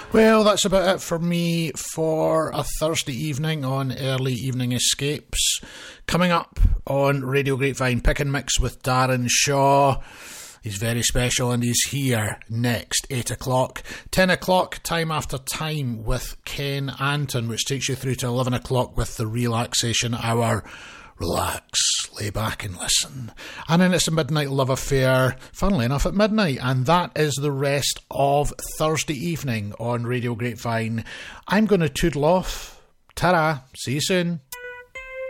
Well, that's about it for me for a Thursday evening on Early Evening Escapes. Coming up on Radio Grapevine, Pick and Mix with Darren Shaw. He's very special and he's here next, 8 o'clock. 10 o'clock, Time After Time with Ken Anton, which takes you through to 11 o'clock with the Relaxation Hour. Relax, lay back and listen. And then it's a Midnight Love Affair, funnily enough, at midnight. And that is the rest of Thursday evening on Radio Grapevine. I'm going to toodle off. Ta-ra. See you soon.